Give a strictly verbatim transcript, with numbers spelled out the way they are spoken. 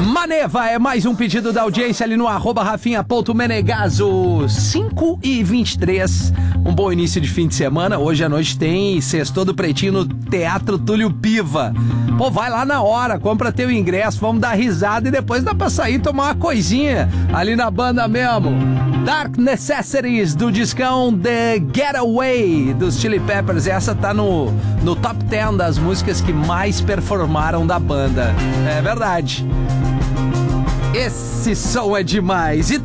Maneva é mais um pedido da audiência ali no arroba rafinha.menegaso cinco e vinte e três. Um bom início de fim de semana. Hoje à noite tem Sextou do Pretinho no Teatro Túlio Piva. Pô, vai lá na hora, compra teu ingresso, vamos dar risada e depois dá pra sair tomar uma coisinha ali na banda mesmo. Dark Necessities, do discão The Getaway dos Chili Peppers. Essa tá no, no top dez das músicas que mais performaram da banda. É verdade. Esse som é demais. E